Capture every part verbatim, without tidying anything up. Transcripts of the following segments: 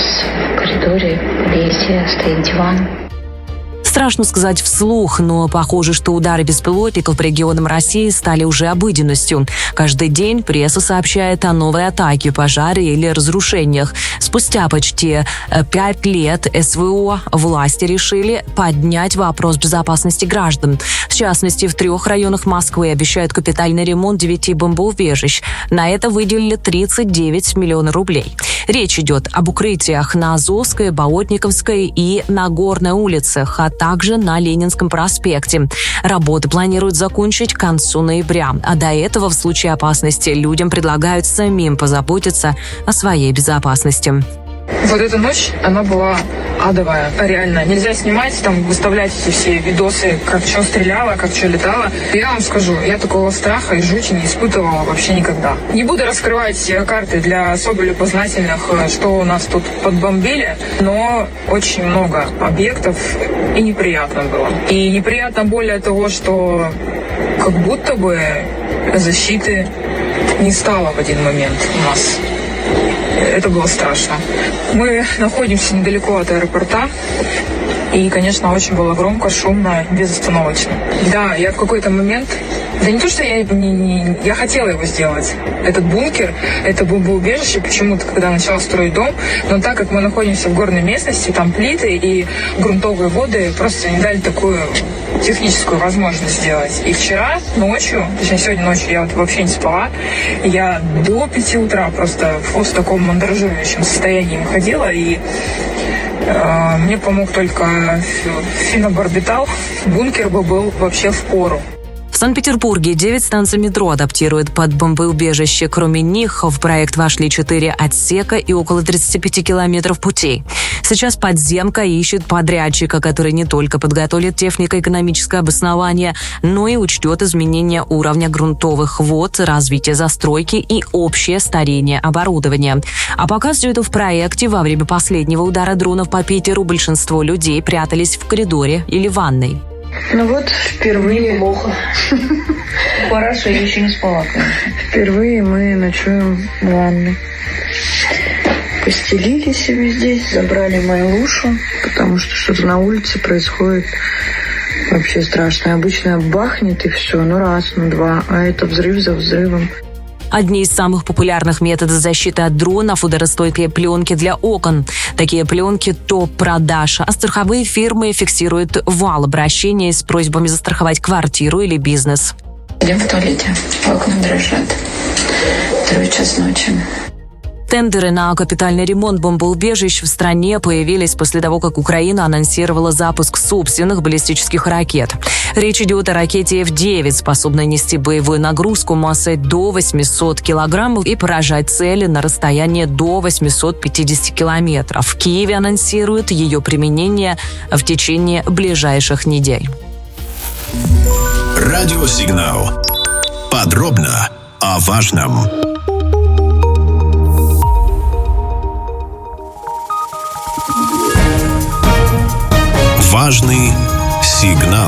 в коридоре, в подъезде стоит диван. Страшно сказать вслух, но похоже, что удары беспилотников по регионам России стали уже обыденностью. Каждый день пресса сообщает о новой атаке, пожаре или разрушениях. Спустя почти пять лет СВО власти решили поднять вопрос безопасности граждан. В частности, в трех районах Москвы обещают капитальный ремонт девяти бомбоубежищ. На это выделили тридцать девять миллионов рублей. Речь идет об укрытиях на Азовской, Болотниковской и Нагорной улицах, а также на Ленинском проспекте. Работы планируют закончить к концу ноября. А до этого, в случае опасности, людям предлагают самим позаботиться о своей безопасности. Вот эта ночь, она была адовая, реально. Нельзя снимать, там, выставлять эти все видосы, как что стреляло, как что летало. Я вам скажу, я такого страха и жути не испытывала вообще никогда. Не буду раскрывать карты для особо любознательных, что у нас тут подбомбили, но очень много объектов, и неприятно было. И неприятно более того, что как будто бы защиты не стало в один момент у нас. Это было страшно. Мы находимся недалеко от аэропорта. И, конечно, очень было громко, шумно, безостановочно. Да, я в какой-то момент... Да не то, что я не, не... Я хотела его сделать. Этот бункер, это бомбоубежище почему-то, когда начала строить дом. Но так как мы находимся в горной местности, там плиты и грунтовые воды просто не дали такую техническую возможность сделать. И вчера ночью, точнее сегодня ночью я вот вообще не спала, я до пяти утра просто в таком мандражирующем состоянии ходила, и э, мне помог только фенобарбитал. Бункер бы был вообще впору. В Санкт-Петербурге девять станций метро адаптируют под бомбоубежище. Кроме них, в проект вошли четыре отсека и около тридцати пяти километров путей. Сейчас подземка ищет подрядчика, который не только подготовит технико-экономическое обоснование, но и учтет изменения уровня грунтовых вод, развитие застройки и общее старение оборудования. А пока все это в проекте, во время последнего удара дронов по Питеру большинство людей прятались в коридоре или ванной. Ну вот, впервые... Плохо. Хорошо, я еще не спала, конечно. Впервые мы ночуем в ванной. Постелили себе здесь, забрали мою лушу, потому что что-то на улице происходит вообще страшно. Обычно бахнет и все, ну раз, ну два, а это взрыв за взрывом. Одни из самых популярных методов защиты от дронов – ударостойкие пленки для окон. Такие пленки – топ-продаж, а страховые фирмы фиксируют вал обращений с просьбами застраховать квартиру или бизнес. Идем в туалете, окна дрожат. Второй час ночи. Тендеры на капитальный ремонт бомбоубежищ в стране появились после того, как Украина анонсировала запуск собственных баллистических ракет. Речь идет о ракете эф девять, способной нести боевую нагрузку массой до восьмисот килограммов и поражать цели на расстоянии до восьмисот пятидесяти километров. В Киеве анонсируют ее применение в течение ближайших недель. Радиосигнал. Подробно о важном. Важный сигнал.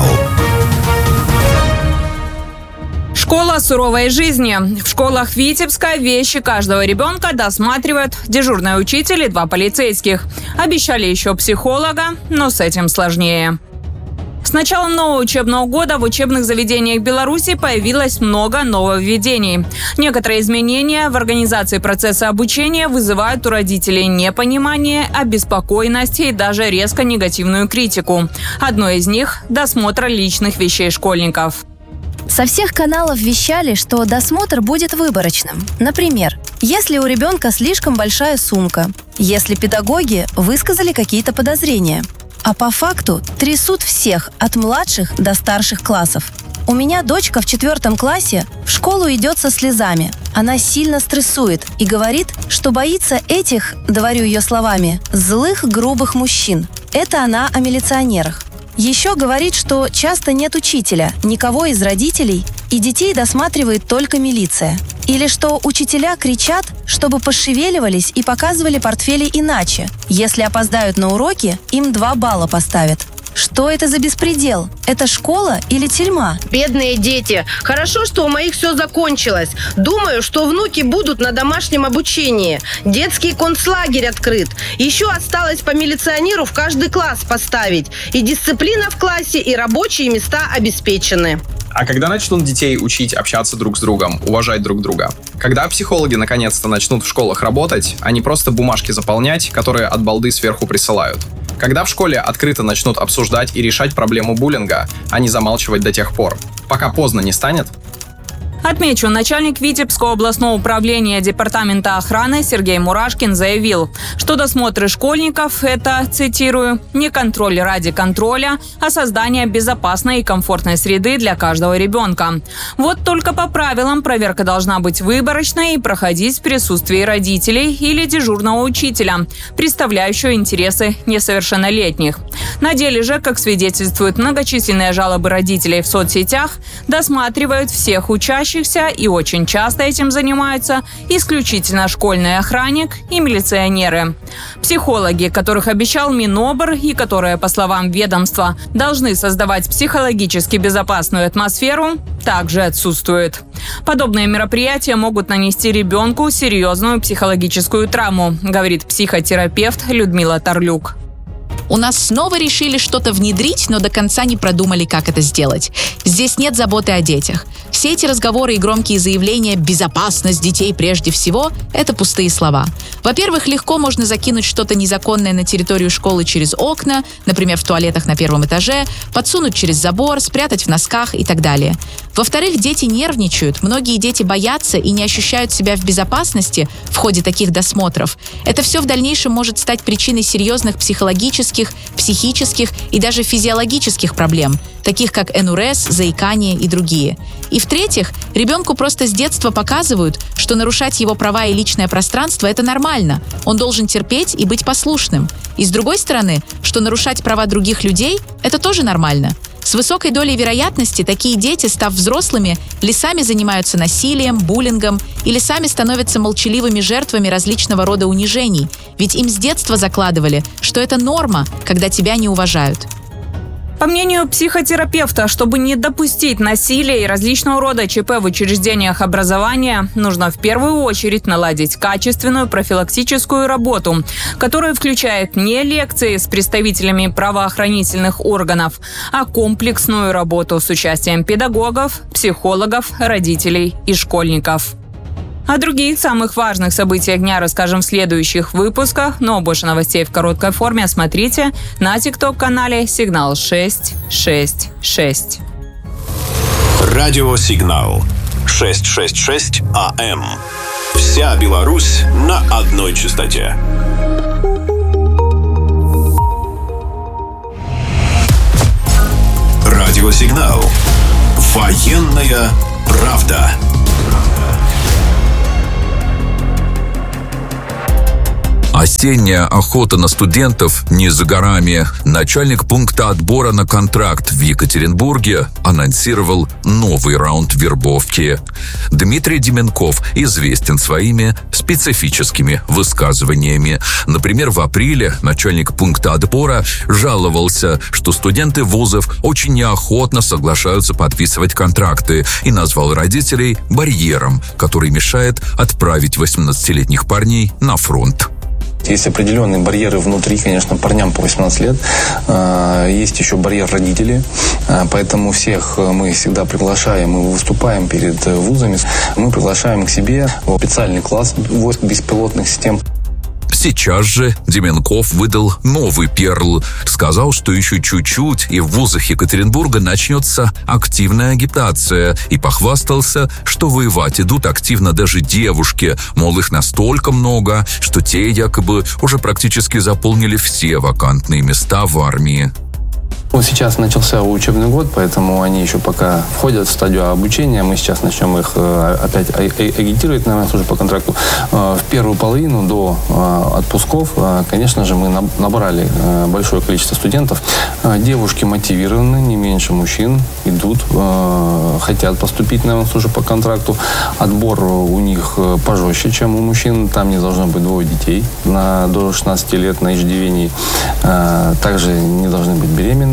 Школа суровой жизни. В школах Витебска вещи каждого ребенка досматривают дежурный учитель и два полицейских. Обещали еще психолога, но с этим сложнее. С началом нового учебного года в учебных заведениях Беларуси появилось много нововведений. Некоторые изменения в организации процесса обучения вызывают у родителей непонимание, обеспокоенность и даже резко негативную критику. Одно из них – досмотр личных вещей школьников. Со всех каналов вещали, что досмотр будет выборочным. Например, если у ребенка слишком большая сумка, если педагоги высказали какие-то подозрения. А по факту трясут всех, от младших до старших классов. У меня дочка в четвертом классе в школу идет со слезами. Она сильно стрессует и говорит, что боится этих, говорю ее словами, злых, грубых мужчин. Это она о милиционерах. Еще говорит, что часто нет учителя, никого из родителей, и детей досматривает только милиция. Или что учителя кричат, чтобы пошевеливались и показывали портфели иначе. Если опоздают на уроки, им два балла поставят. Что это за беспредел? Это школа или тюрьма? Бедные дети. Хорошо, что у моих все закончилось. Думаю, что внуки будут на домашнем обучении. Детский концлагерь открыт. Еще осталось по милиционеру в каждый класс поставить. И дисциплина в классе, и рабочие места обеспечены. А когда начнут детей учить общаться друг с другом, уважать друг друга? Когда психологи наконец-то начнут в школах работать, а не просто бумажки заполнять, которые от балды сверху присылают? Когда в школе открыто начнут обсуждать и решать проблему буллинга, а не замалчивать до тех пор, пока поздно не станет? Отмечу, начальник Витебского областного управления Департамента охраны Сергей Мурашкин заявил, что досмотры школьников – это, цитирую, «не контроль ради контроля, а создание безопасной и комфортной среды для каждого ребенка». Вот только по правилам проверка должна быть выборочной и проходить в присутствии родителей или дежурного учителя, представляющего интересы несовершеннолетних. На деле же, как свидетельствуют многочисленные жалобы родителей в соцсетях, досматривают всех учащихся, и очень часто этим занимаются исключительно школьный охранник и милиционеры. Психологи, которых обещал Минобр и которые, по словам ведомства, должны создавать психологически безопасную атмосферу, также отсутствуют. Подобные мероприятия могут нанести ребенку серьезную психологическую травму, говорит психотерапевт Людмила Тарлюк. У нас снова решили что-то внедрить, но до конца не продумали, как это сделать. Здесь нет заботы о детях. Все эти разговоры и громкие заявления «безопасность детей прежде всего» — это пустые слова. Во-первых, легко можно закинуть что-то незаконное на территорию школы через окна, например, в туалетах на первом этаже, подсунуть через забор, спрятать в носках и так далее. Во-вторых, дети нервничают, многие дети боятся и не ощущают себя в безопасности в ходе таких досмотров. Это все в дальнейшем может стать причиной серьезных психологических, психических и даже физиологических проблем, таких как эн эр эс, заикание и другие. И в-третьих, ребенку просто с детства показывают, что нарушать его права и личное пространство – это нормально. Он должен терпеть и быть послушным. И с другой стороны, что нарушать права других людей – это тоже нормально. С высокой долей вероятности такие дети, став взрослыми, или сами занимаются насилием, буллингом, или сами становятся молчаливыми жертвами различного рода унижений. Ведь им с детства закладывали, что это норма, когда тебя не уважают. По мнению психотерапевта, чтобы не допустить насилия и различного рода ЧП в учреждениях образования, нужно в первую очередь наладить качественную профилактическую работу, которая включает не лекции с представителями правоохранительных органов, а комплексную работу с участием педагогов, психологов, родителей и школьников. О других самых важных событиях дня расскажем в следующих выпусках, но больше новостей в короткой форме смотрите на тикток-канале «Сигнал шесть шесть шесть». Радио «Сигнал» шестьсот шестьдесят шесть АМ. Вся Беларусь на одной частоте. Радио «Сигнал». Военная правда. Осенняя охота на студентов не за горами. Начальник пункта отбора на контракт в Екатеринбурге анонсировал новый раунд вербовки. Дмитрий Деменков известен своими специфическими высказываниями. Например, в апреле начальник пункта отбора жаловался, что студенты вузов очень неохотно соглашаются подписывать контракты, и назвал родителей барьером, который мешает отправить восемнадцатилетних парней на фронт. Есть определенные барьеры внутри, конечно, парням по восемнадцать лет. Есть еще барьер родителей. Поэтому всех мы всегда приглашаем, мы выступаем перед вузами. Мы приглашаем к себе в специальный класс войск беспилотных систем. Сейчас же Деменков выдал новый перл. Сказал, что еще чуть-чуть, и в вузах Екатеринбурга начнется активная агитация. И похвастался, что воевать идут активно даже девушки. Мол, их настолько много, что те якобы уже практически заполнили все вакантные места в армии. Вот сейчас начался учебный год, поэтому они еще пока входят в стадию обучения. Мы сейчас начнем их опять агитировать, наверное, уже по контракту. В первую половину до отпусков, конечно же, мы набрали большое количество студентов. Девушки мотивированы, не меньше мужчин, идут, хотят поступить на службу по контракту. Отбор у них пожестче, чем у мужчин. Там не должно быть двое детей на, до шестнадцати лет на иждивении. Также не должны быть беременны.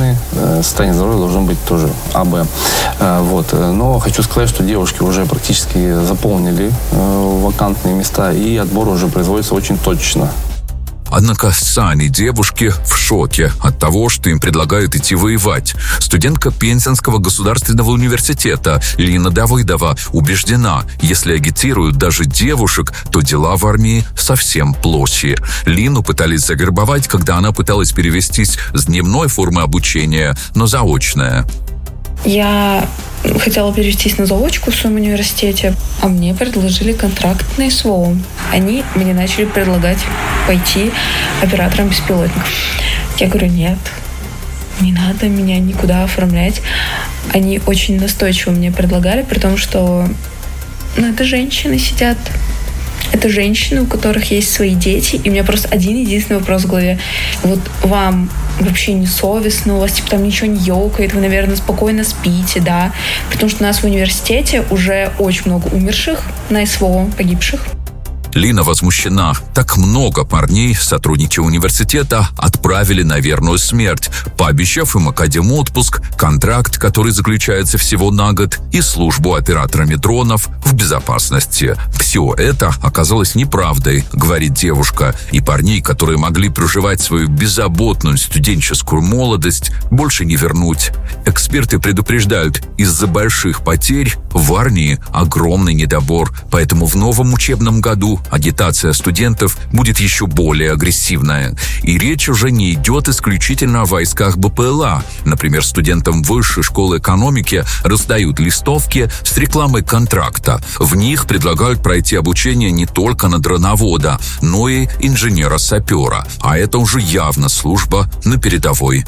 нормальные, состояние здоровья должно быть тоже А Б. Вот. Но хочу сказать, что девушки уже практически заполнили вакантные места, и отбор уже производится очень точно. Однако сами девушки в шоке от того, что им предлагают идти воевать. Студентка Пензенского государственного университета Лина Давыдова убеждена, если агитируют даже девушек, то дела в армии совсем плохи. Лину пытались завербовать, когда она пыталась перевестись с дневной формы обучения на заочное. Я хотела перевестись на заочку в своем университете, а мне предложили контракт на СВО. Они мне начали предлагать пойти оператором беспилотников. Я говорю, нет, не надо меня никуда оформлять. Они очень настойчиво мне предлагали, при том, что ну, это женщины сидят. Это женщины, у которых есть свои дети, и у меня просто один единственный вопрос в голове. Вот вам вообще не совестно, у вас типа там ничего не ёкает, вы, наверное, спокойно спите, да? Потому что у нас в университете уже очень много умерших на СВО, погибших. Лина возмущена. Так много парней, сотрудники университета, отправили на верную смерть, пообещав им академ-отпуск, контракт, который заключается всего на год, и службу операторами дронов в безопасности. Все это оказалось неправдой, говорит девушка, и парней, которые могли проживать свою беззаботную студенческую молодость, больше не вернуть. Эксперты предупреждают, из-за больших потерь в армии огромный недобор, поэтому в новом учебном году агитация студентов будет еще более агрессивная. И речь уже не идет исключительно о войсках Бэ Пэ Эл А. Например, студентам Высшей школы экономики раздают листовки с рекламой контракта. В них предлагают пройти обучение не только на дроновода, но и инженера-сапера. А это уже явно служба на передовой.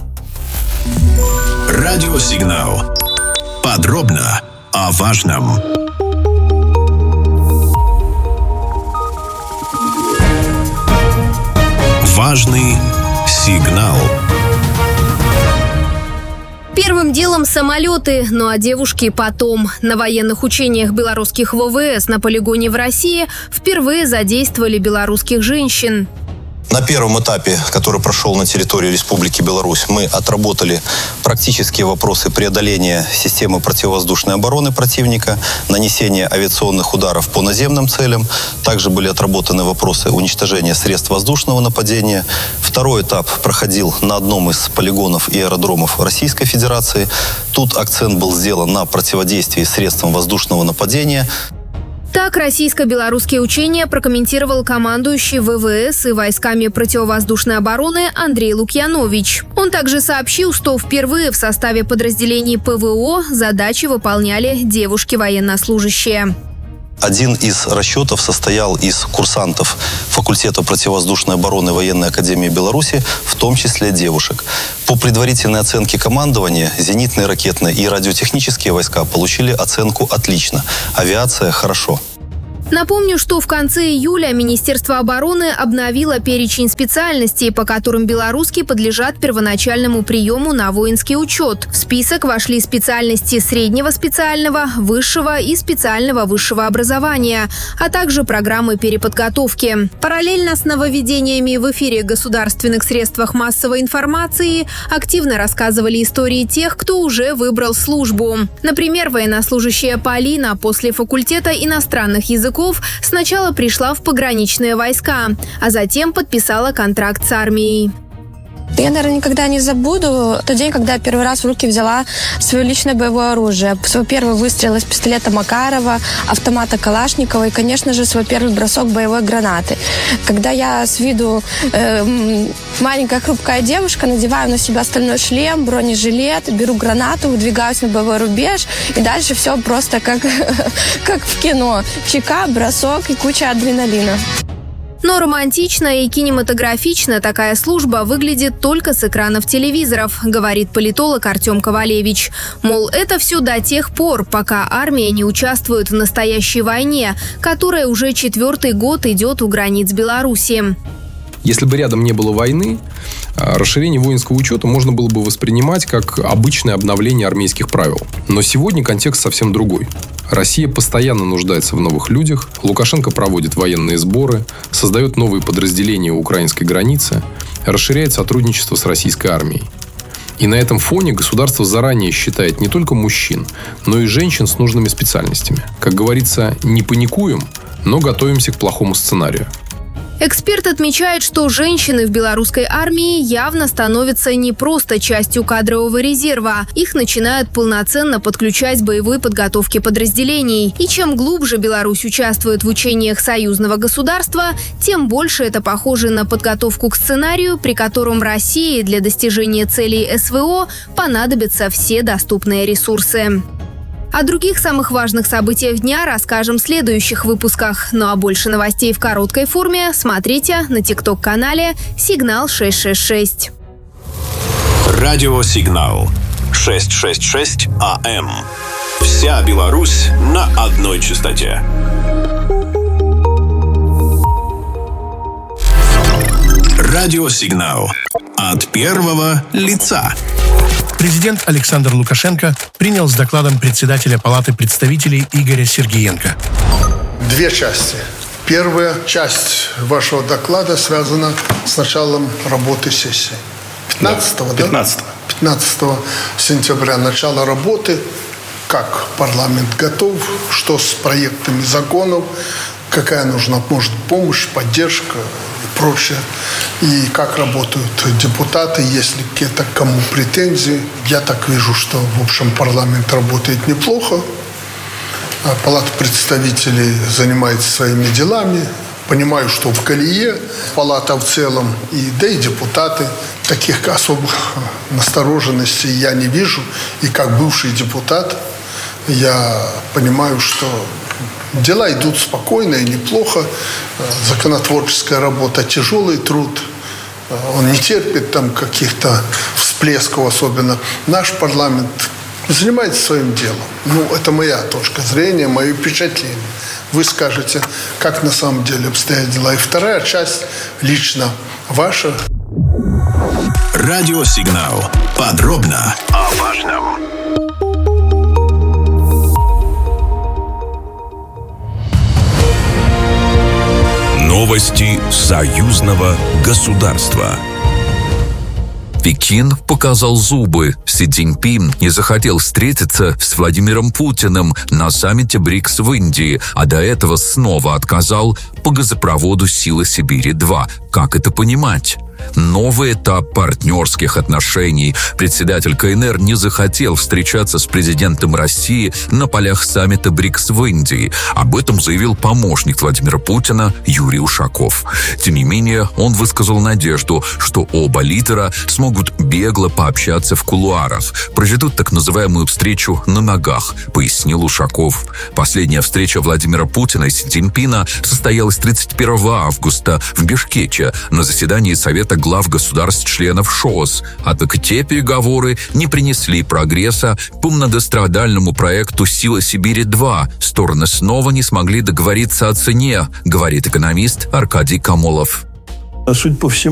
Радиосигнал. Подробно о важном. Важный сигнал. Первым делом самолеты, ну а девушки потом. На военных учениях белорусских вэ вэ эс на полигоне в России впервые задействовали белорусских женщин. На первом этапе, который прошел на территории Республики Беларусь, мы отработали практические вопросы преодоления системы противовоздушной обороны противника, нанесения авиационных ударов по наземным целям. Также были отработаны вопросы уничтожения средств воздушного нападения. Второй этап проходил на одном из полигонов и аэродромов Российской Федерации. Тут акцент был сделан на противодействии средствам воздушного нападения. Так российско-белорусские учения прокомментировал командующий вэ вэ эс и войсками противовоздушной обороны Андрей Лукьянович. Он также сообщил, что впервые в составе подразделений Пэ вэ О задачи выполняли девушки-военнослужащие. Один из расчетов состоял из курсантов факультета противовоздушной обороны Военной академии Беларуси, в том числе девушек. По предварительной оценке командования, зенитные, ракетные и радиотехнические войска получили оценку «отлично», авиация «хорошо». Напомню, что в конце июля Министерство обороны обновило перечень специальностей, по которым белорусские подлежат первоначальному приему на воинский учет. В список вошли специальности среднего специального, высшего и специального высшего образования, а также программы переподготовки. Параллельно с нововведениями в эфире государственных средствах массовой информации активно рассказывали истории тех, кто уже выбрал службу. Например, военнослужащая Полина после факультета иностранных языков сначала пришла в пограничные войска, а затем подписала контракт с армией. Я, наверное, никогда не забуду тот день, когда я первый раз в руки взяла свое личное боевое оружие. Свой первый выстрел из пистолета Макарова, автомата Калашникова и, конечно же, свой первый бросок боевой гранаты. Когда я с виду э, маленькая хрупкая девушка надеваю на себя стальной шлем, бронежилет, беру гранату, выдвигаюсь на боевой рубеж, и дальше все просто как, как в кино. Чека, бросок и куча адреналина. Но романтично и кинематографично такая служба выглядит только с экранов телевизоров, говорит политолог Артем Ковалевич. Мол, это все до тех пор, пока армия не участвует в настоящей войне, которая уже четвертый год идет у границ Беларуси. Если бы рядом не было войны, расширение воинского учета можно было бы воспринимать как обычное обновление армейских правил. Но сегодня контекст совсем другой. Россия постоянно нуждается в новых людях, Лукашенко проводит военные сборы, создает новые подразделения у украинской границы, расширяет сотрудничество с российской армией. И на этом фоне государство заранее считает не только мужчин, но и женщин с нужными специальностями. Как говорится, не паникуем, но готовимся к плохому сценарию. Эксперт отмечает, что женщины в белорусской армии явно становятся не просто частью кадрового резерва. Их начинают полноценно подключать к боевой подготовке подразделений. И чем глубже Беларусь участвует в учениях союзного государства, тем больше это похоже на подготовку к сценарию, при котором России для достижения целей СВО понадобятся все доступные ресурсы. О других самых важных событиях дня расскажем в следующих выпусках. Ну а больше новостей в короткой форме смотрите на тикток-канале «Сигнал шесть шесть шесть». Радиосигнал шестьсот шестьдесят шесть АМ. Вся Беларусь на одной частоте. Радиосигнал от первого лица. Президент Александр Лукашенко принял с докладом председателя Палаты представителей Игоря Сергеенко. Две части. Первая часть вашего доклада связана с началом работы сессии. пятнадцатого, да? пятнадцатого. пятнадцатого сентября начало работы. Как парламент готов, что с проектами законов, какая нужна, может, помощь, поддержка и прочее. И как работают депутаты, есть ли какие-то кому претензии. Я так вижу, что, в общем, парламент работает неплохо. Палата представителей занимается своими делами. Понимаю, что в колее палата в целом, и, да и депутаты. Таких особых настороженностей я не вижу. И как бывший депутат я понимаю, что дела идут спокойно и неплохо. Законотворческая работа – тяжелый труд. Он не терпит там каких-то всплесков особенно. Наш парламент занимается своим делом. Ну, это моя точка зрения, мое впечатление. Вы скажете, как на самом деле обстоят дела. И вторая часть лично ваша. Радиосигнал. Подробно о важном. Новости союзного государства. Пекин показал зубы. Си Цзиньпин не захотел встретиться с Владимиром Путиным на саммите БРИКС в Индии, а до этого снова отказал по газопроводу «Сила Сибири-два». Как это понимать? Новый этап партнерских отношений. Председатель КНР не захотел встречаться с президентом России на полях саммита БРИКС в Индии. Об этом заявил помощник Владимира Путина Юрий Ушаков. Тем не менее, он высказал надежду, что оба лидера смогут бегло пообщаться в кулуарах, проведут так называемую встречу на ногах, пояснил Ушаков. Последняя встреча Владимира Путина и Си Цзиньпина состоялась тридцать первого августа в Бишкеке на заседании Совета глав государств-членов ШОС. Однако те переговоры не принесли прогресса по многострадальному проекту «Сила Сибири-два». Стороны снова не смогли договориться о цене, говорит экономист Аркадий Камолов. Судя по всему,